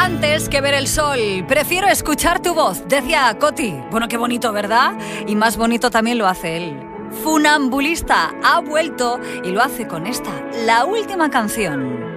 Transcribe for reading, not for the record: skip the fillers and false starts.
Antes que ver el sol, prefiero escuchar tu voz, decía Coti. Bueno, qué bonito, ¿verdad? Y más bonito también lo hace él. Funambulista ha vuelto y lo hace con esta, la última canción.